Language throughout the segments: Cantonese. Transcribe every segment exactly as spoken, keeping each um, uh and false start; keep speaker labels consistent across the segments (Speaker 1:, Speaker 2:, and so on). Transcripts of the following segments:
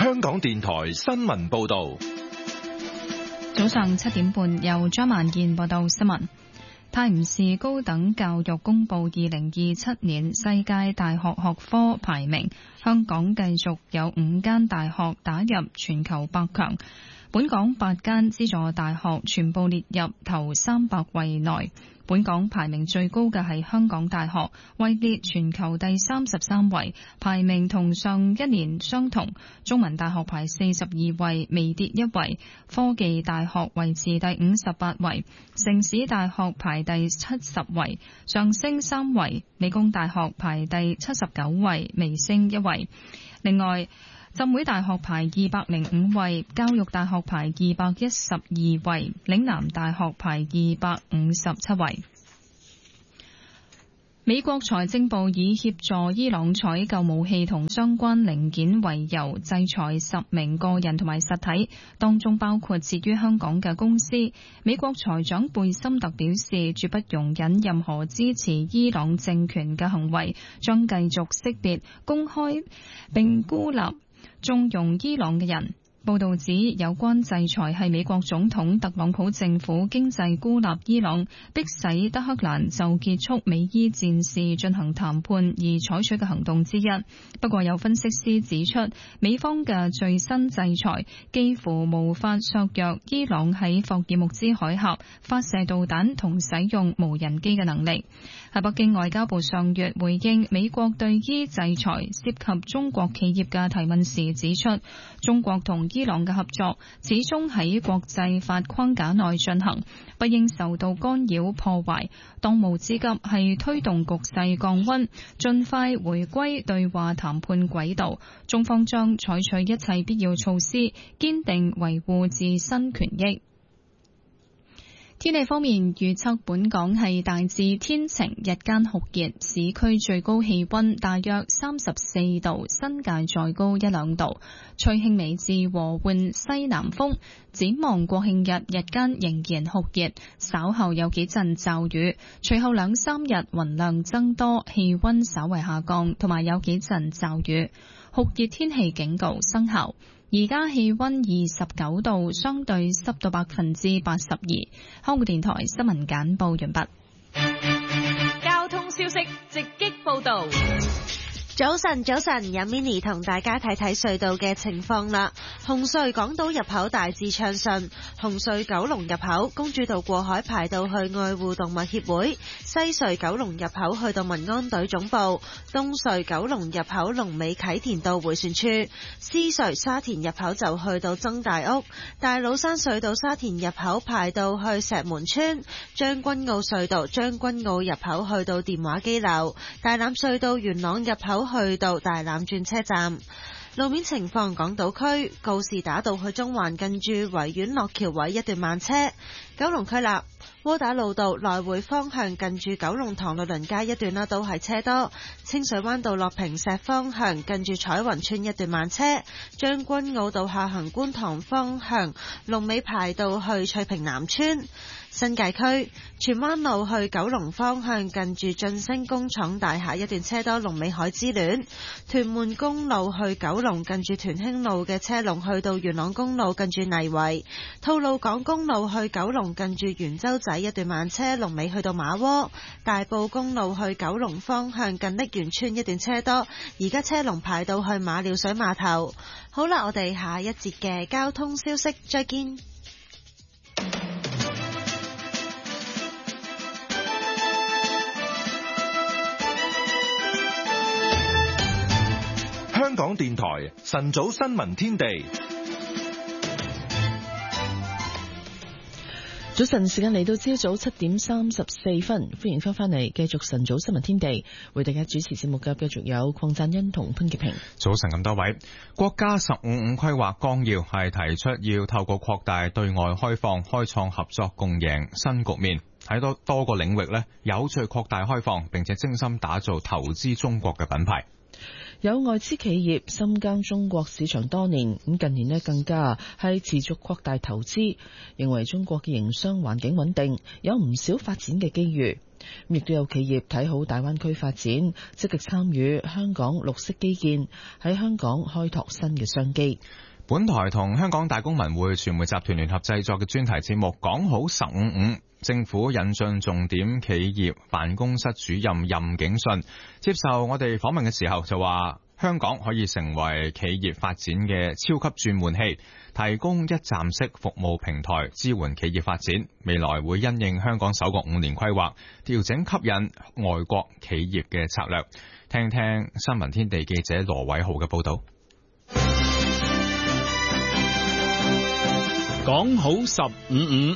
Speaker 1: 香港電台新聞報道。
Speaker 2: 早上七點半，由張萬燕報道新聞。泰晤士高等教育公布二零二七年世界大學學科排名，香港繼續有五間大學打入全球百強，本港八間資助大學全部列入頭三百位內。本港排名最高嘅係香港大學，位列全球第三十三位，排名同上一年相同。中文大學排四十二位，微跌一位。科技大學維持第五十八位，城市大學排第七十位，上升三位。理工大學排第七十九位，微升一位。另外，浸會大學排二百零五位，教育大學排二百一十二位，嶺南大學排二百五十七位。美國財政部以協助伊朗採購武器同相關零件為由，制裁十名個人同埋實體，當中包括設於香港嘅公司。美國財長貝森特表示，絕不容忍任何支持伊朗政權嘅行為，將繼續識別、公開並孤立縱容伊朗嘅人。報道指，有關制裁係美國總統特朗普政府經濟孤立伊朗，迫使德黑蘭就結束美伊戰事進行談判而採取嘅行動之一。不過有分析師指出，美方嘅最新制裁幾乎無法削弱伊朗喺霍爾木茲海峽發射導彈同使用無人機嘅能力。喺北京，外交部上月回應美國對伊制裁涉及中國企業嘅提問時指出，中國同伊朗嘅合作始終喺國際法框架內進行，不應受到干擾破壞。當務之急係推動局勢降溫，盡快回歸對話談判軌道。中方將採取一切必要措施，堅定維護自身權益。天氣方面，預測本港係大致天晴，日間酷熱，市區最高氣溫大約三十四度，新界再高一兩度，吹輕微至和緩西南風。展望國慶日，日間仍然酷熱，稍後有幾陣驟雨，隨後兩三日雲量增多，氣溫稍為下降，同埋有幾陣驟雨，酷熱天氣警告生效。而家氣溫二十九度，相對濕度百分之八十二。香港電台新聞簡報完畢。
Speaker 3: 交通消息直擊報道。早晨，早晨，有 Mini 同大家睇睇隧道嘅情況啦。紅隧港島入口大致暢順，紅隧九龍入口公主道過海排到去愛護動物協會，西隧九龍入口去到民安隊總部，東隧九龍入口龍尾啟田道迴旋處，獅隧沙田入口就去到曾大屋，大老山隧道沙田入口排到去石門村，將軍澳隧道將軍澳入口去到電話機樓，大欖隧道元朗入口去到大欖轉車站。路面情況，港島區告士打道去中環近住維園落橋位一段慢車，九龍區立窩打老道來回方向近住九龍塘律倫街一段啦，都係車多。清水灣道落坪石方向近住彩雲村一段慢車，將軍澳道下行觀塘方向龍尾排到去翠屏南村。新界區荃灣路去九龍方向近住晉升工廠大廈一段車多，龍尾海之戀。屯門公路去九龍近住屯興路嘅車龍去到元朗公路近住泥圍。吐露港公路去九龍近住元洲仔一段慢車，龍尾去到馬窩。大埔公路去九龍方向近瀝源村一段車多，而家車龍排到去馬料水碼頭。好啦，我哋下一節嘅交通消息再見。
Speaker 1: 香港電台晨早新聞天地，
Speaker 4: 早晨時間嚟到朝早七點三十四分，歡迎翻返嚟繼續晨早新聞天地，為大家主持節目嘅繼續有鄺贊恩同潘潔平。早晨咁多位，國家十五五規劃綱要係提出要透過擴大對外開放，開創合作共贏新局面，喺多多個領域呢有序擴大開放，並且精心打造投資中國嘅品牌。有外資企業深耕中國市場多年，咁近年呢更加係持續擴大投資，認為中國嘅營商環境穩定，有唔少發展嘅機遇。 亦都有企業睇好大灣區發展，積極參與香港綠色基建，喺香港開拓新嘅商機。
Speaker 5: 本台同香港大公文匯傳媒集團聯合製作嘅專題節目《講好十五五》，政府引進重點企業辦公室主任任景信接受我哋訪問嘅時候就話，香港可以成為企業發展嘅超級轉換器，提供一站式服務平台，支援企業發展。未來會因應香港首個五年規劃，調整吸引外國企業嘅策略。聽聽新聞天地記者羅偉浩嘅報道。
Speaker 6: 講好十五五。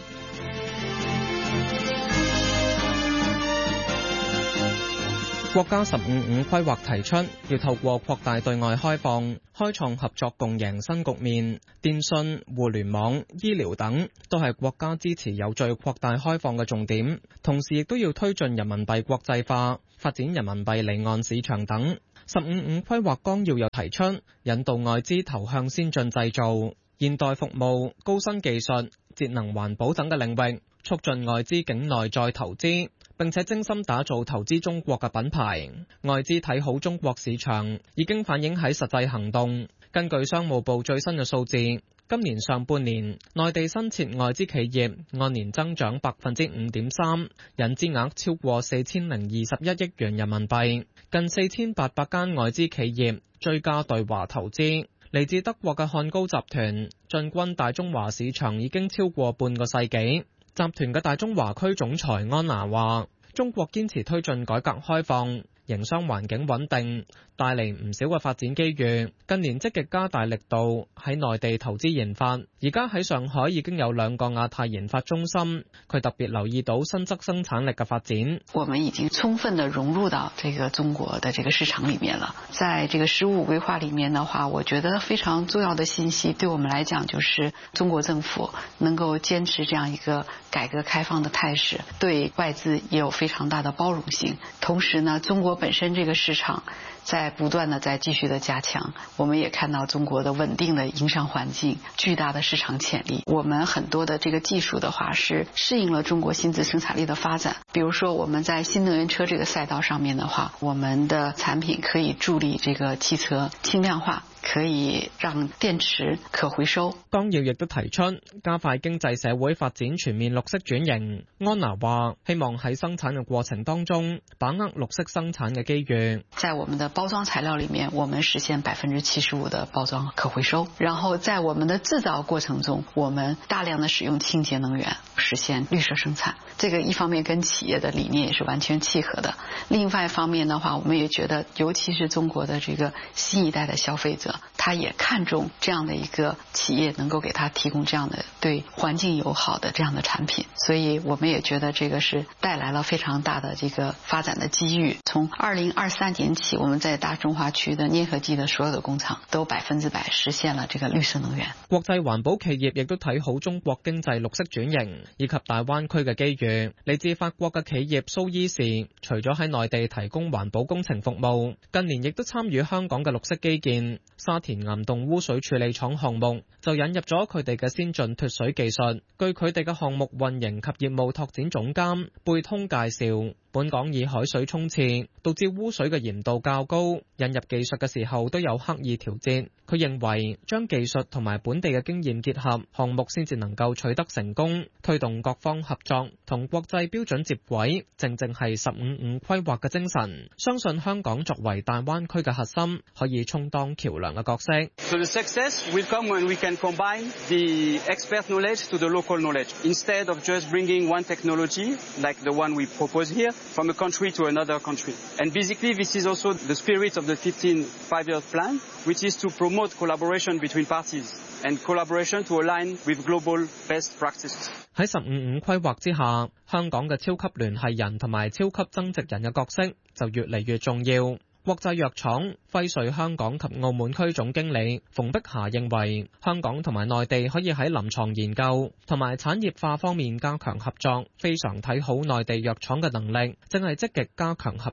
Speaker 6: 國家十五五規劃提出，要透過擴大對外開放，開創合作共贏新局面。電信、互聯網、醫療等都係國家支持有序擴大開放嘅重點，同時亦都要推進人民幣國際化，發展人民幣離岸市場等。十五五規劃綱要又提出，引導外資投向先進製造、現代服務、高新技術、節能環保等嘅領域，促進外資境內再投資，並且精心打造投資中國嘅品牌。外資睇好中國市場，已經反映喺實際行動。根據商務部最新嘅數字，今年上半年內地新設外資企業按年增長百分之五點三，引資額超過四千零二十一億元人民幣，近四千八百間外資企業追加對華投資。嚟自德國嘅漢高集團進軍大中華市場已經超過半個世紀。集團嘅大中華區總裁安娜話，中國堅持推進改革開放，營商環境穩定，帶嚟唔少嘅發展機遇。近年積極加大力度喺內地投資研發，而家喺上海已經有兩個亞太研發中心。佢特別留意到新質生產力嘅發展。
Speaker 7: 我們已經充分地融入到這個中國的這個市場裡面了。在這個十五規劃裡面的話，我覺得非常重要的信息，對我們來講就是中國政府能夠堅持這樣一個改革開放的態勢，對外資也有非常大的包容性。同時呢，中國本身這個市場在不斷的在繼續的加強，我們也看到中國的穩定的營商環境，巨大的市場潛力。我們很多的這個技術的話是適應了中國新自生產力的發展。比如說我們在新能源車這個賽道上面的話，我們的產品可以助力這個汽車輕量化，可以讓電池可回收。
Speaker 6: 綱要亦都提出加快經濟社會發展全面綠色轉型。安娜話，希望喺生產嘅過程當中把握綠色生產嘅機遇。
Speaker 7: 在我們的包裝材料裡面，我們實現百分之七十五的包裝可回收。然後在我們的製造過程中，我們大量的使用清潔能源，實現綠色生產。這個一方面跟企業的理念也是完全契合的。另外一方面的話，我們也覺得，尤其是中國的這個新一代的消費者，他也看重這樣的一個企業能夠給他提供這樣的對環境友好的這樣的產品，所以我們也覺得這個是帶來了非常大的這個發展的機遇。從二零二三年起，我們在大中華區的粘合劑的所有的工廠都百分之百實現了這個綠色能源。
Speaker 6: 國際環保企業亦都睇好中國經濟綠色轉型以及大灣區嘅機遇。嚟自法國嘅企業蘇伊士，除咗喺內地提供環保工程服務，近年亦都參與香港嘅綠色基建。沙田岩洞污水處理廠項目就引入咗佢哋嘅先進脫水技術。據佢哋嘅項目運營及業務拓展總監貝通介紹，本港以海水沖廁，導致污水嘅鹽度較高，引入技術嘅時候都有刻意調節。佢認為將技術同埋本地嘅經驗結合，項目先至能夠取得成功，推動各方合作，同國際標準接軌，正正係十五五規劃嘅精神。相信香港作為大灣區嘅核心，可以充當橋樑嘅角色。
Speaker 8: So the success will come when we can combine the expert knowledge to the local knowledge. Instead of just bringing one technology, like the one we propose here, from a country to another country. And basically this is also the spirit of the fifteen five-year plan, which is to promote collaboration between parties and collaboration to align with global best practices.
Speaker 6: 喺十五五規劃之下，香港嘅超級聯繫人同埋超級增值人嘅角色就越嚟越重要。國際藥廠輝瑞香港及澳門區總經理馮碧霞認為，香港同埋內地可以喺臨床研究同埋產業化方面加強合作，非常睇好內地藥廠嘅能力，正係積極加強合作。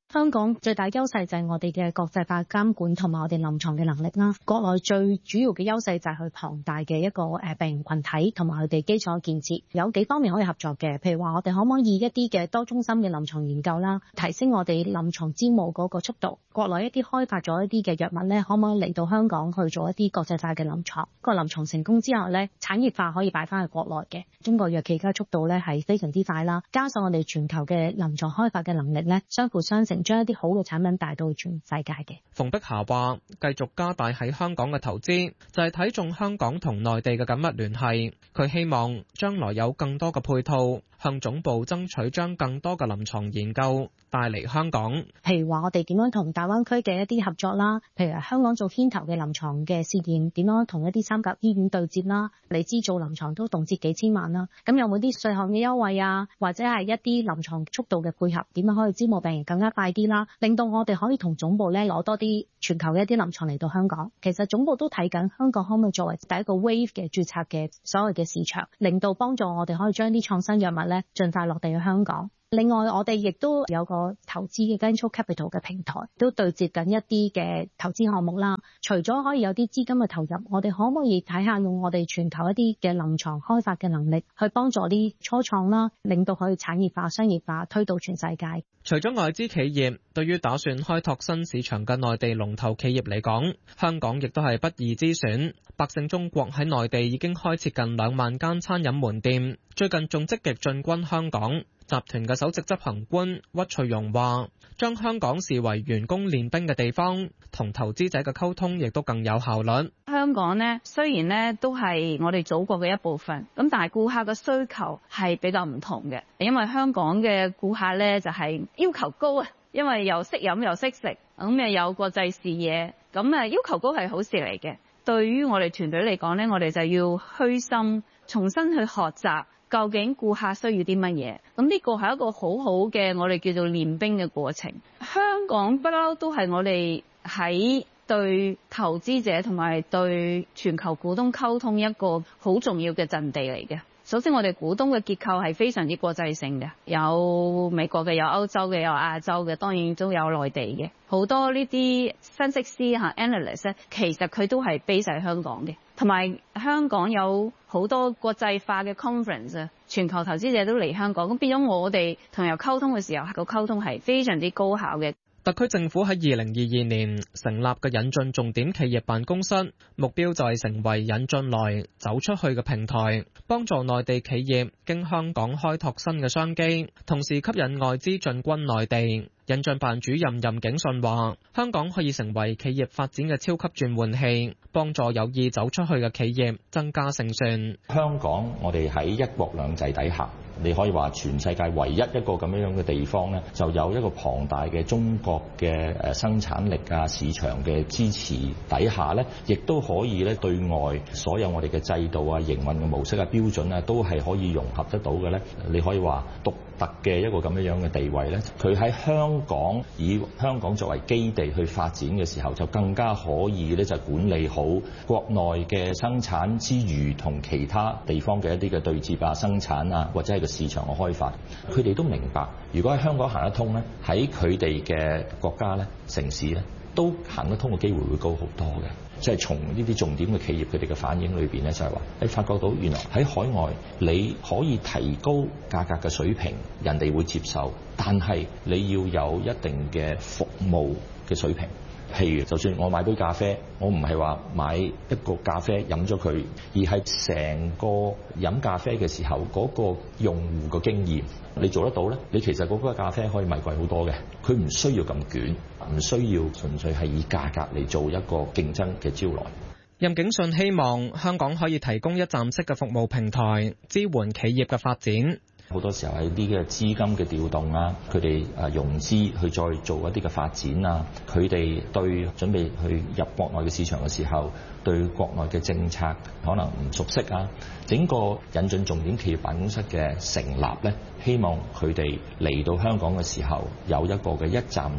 Speaker 9: 香港最大優勢就係我哋嘅國際化監管同埋我哋臨床嘅能力啦。國內最主要嘅優勢就係佢龐大嘅一個誒病人群體同埋佢哋基礎建設，有幾方面可以合作嘅。譬如話我哋可唔可以一啲嘅多中心嘅臨床研究啦，提升我哋臨床招募嗰個速度。國內一啲開發咗一啲嘅藥物咧，可唔可以嚟到香港去做一啲國際化嘅臨床？個臨床成功之後咧，產業化可以擺翻去國內嘅。中國藥企而家速度咧係非常之快啦，加上我哋全球嘅臨床開發嘅能力咧，相輔相成，將一啲好嘅產品帶到全世界嘅。
Speaker 6: 馮碧霞話：繼續加大喺香港嘅投資，就係睇中香港同內地嘅緊密聯繫。佢希望將來有更多嘅配套，向總部爭取將更多嘅臨床研究帶嚟香港。
Speaker 9: 譬如話我哋點樣同大灣區嘅一啲合作啦，譬如香港做牽頭嘅臨床嘅試驗，點樣同一啲三甲醫院對接啦，你知做臨床都動輒幾千萬啦。咁有冇啲稅項嘅優惠啊，或者係一啲臨床速度嘅配合，點樣可以招募病人更加快啲啦，令到我哋可以同總部咧攞多啲全球嘅一啲臨床嚟到香港。其實總部都睇緊香港可唔可以作為第一個 wave 嘅註冊嘅所謂嘅市場，令到幫助我哋可以將啲創新藥物咧盡快落地去香港。另外，我哋亦都有個投資嘅 venture capital 嘅平台，都對接緊一啲嘅投資項目啦。除咗可以有啲資金嘅投入，我哋可唔可以睇下用我哋全球一啲嘅臨床開發嘅能力，去幫助啲初創啦，令到佢產業化、商業化，推到全世界。
Speaker 6: 除咗外資企業，對於打算開拓新市場嘅內地龍頭企業嚟講，香港亦都係不二之選。百勝中國喺內地已經開設近兩萬間餐飲門店，最近仲積極進軍香港。集團嘅首席執行官屈翠容話，將香港視為員工練兵嘅地方，同投資者嘅溝通亦都更有效率。
Speaker 10: 香港呢，雖然呢都係我哋祖國嘅一部分，咁但係顧客嘅需求係比較唔同嘅，因為香港嘅顧客呢就係要求高啊，因為又識飲又識食，咁又有國際視野，咁啊要求高係好事嚟嘅。對於我哋團隊嚟講呢，我哋就要虛心重新去學習。究竟顧客需要啲乜嘢？咁呢個係一個好好嘅我哋叫做練兵嘅過程。香港不嬲都係我哋喺對投資者同埋對全球股東溝通一個好重要嘅陣地嚟嘅。首先我哋股東嘅結構係非常之國際性嘅，有美國嘅，有歐洲嘅，有亞洲嘅，當然都有內地嘅。好多呢啲分析師嚇 analyst 咧，其實佢都係 base 喺香港嘅，同埋香港有好多國際化嘅 conference 啊，全球投資者都嚟香港，咁變咗我哋同人溝通嘅時候，個溝通係非常之高效嘅。
Speaker 6: 特區政府喺二零二二年成立嘅引進重點企業辦公室，目標就係成為引進來走出去嘅平台，幫助內地企業經香港開拓新嘅商機，同時吸引外資進軍內地。引進辦主任任景信話，香港可以成為企業發展嘅超級轉換器，幫助有意走出去嘅企業增加勝算。
Speaker 11: 香港我哋喺一國兩制底下，你可以話全世界唯一一個咁樣嘅地方呢，就有一個龐大嘅中國嘅誒生產力啊、市場嘅支持底下呢，亦都可以咧對外所有我哋嘅制度啊、營運嘅模式啊、標準啊，都係可以融合得到嘅呢。你可以話獨特嘅一個咁樣樣嘅地位呢，佢喺香港以香港作為基地去發展嘅時候，就更加可以咧就管理好國內嘅生產之餘，同其他地方嘅一啲嘅對接啊、生產啊，或者係個市場嘅開發。佢哋都明白，如果喺香港行得通咧，喺佢哋嘅國家咧、城市咧，都行得通嘅機會會高好多嘅。即係從呢啲重點嘅企業佢哋嘅反應裏邊咧，就係話你發覺到原來喺海外你可以提高價格嘅水平，人哋會接受，但係你要有一定嘅服務嘅水平。譬如就算我買杯咖啡，我唔係話買一個咖啡飲咗佢，而係成個飲咖啡嘅時候嗰個用戶嘅經驗，你做得到咧？你其實嗰杯咖啡可以賣貴好多嘅，佢唔需要咁捲，唔需要純粹係以價格嚟做一個競爭嘅招來。
Speaker 6: 任景信希望香港可以提供一站式嘅服務平台，支援企業嘅發展。
Speaker 11: 好多時候係啲嘅資金嘅調動啊，佢哋誒融資去再做一啲嘅發展啊，佢哋對準備去入國內嘅市場嘅時候，對國內嘅政策可能唔熟悉啊。整個引進重點企業辦公室嘅成立咧，希望佢哋嚟到香港嘅時候有一個嘅一站式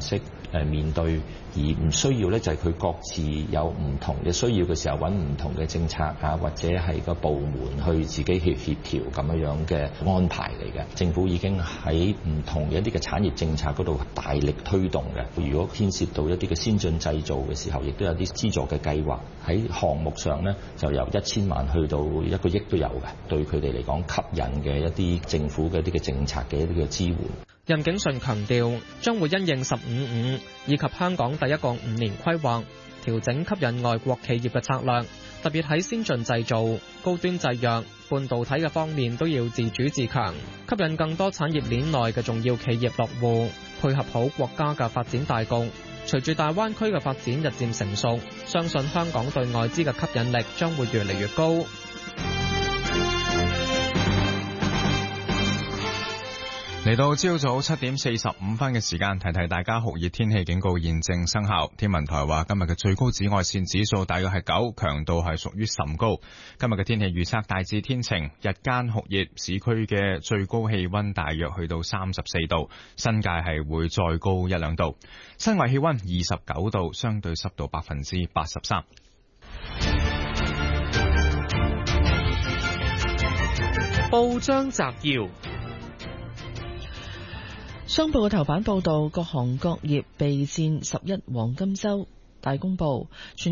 Speaker 11: 誒面對，而唔需要咧就係佢各自有唔同嘅需要嘅時候揾唔同嘅政策啊，或者係個部門去自己協協調咁樣樣嘅安排嚟嘅。政府已經喺唔同嘅一啲嘅產業政策嗰度大力推動嘅。如果牽涉到一啲嘅先進製造嘅時候，亦都有啲資助嘅計劃，喺項目上呢，就由一千萬去到一個億都有嘅，對佢哋嚟講吸引嘅一啲政府嘅一啲嘅政策嘅一啲嘅支援。
Speaker 6: 任景順強調，將會因應十五五以及香港第一個五年規劃，調整吸引外國企業嘅策略，特別喺先進製造、高端製藥、半導體嘅方面都要自主自強，吸引更多產業鏈內嘅重要企業落戶，配合好國家嘅發展大局。隨住大灣區嘅發展日漸成熟，相信香港對外資嘅吸引力將會越嚟越高。
Speaker 5: 嚟到朝早七點四十五分嘅時間，提提大家酷熱天氣警告現正生效。天文台話今日嘅最高紫外線指數大約係九，強度係屬於甚高。今日嘅天氣預測大致天晴，日間酷熱，市區嘅最高氣溫大約去到三十四度，新界係會再高一兩度。室外氣溫二十九度，相對濕度百分之八十三。
Speaker 12: 報章摘要。
Speaker 4: 商報嘅頭版報道，各行各業備戰十一黃金週。大公報。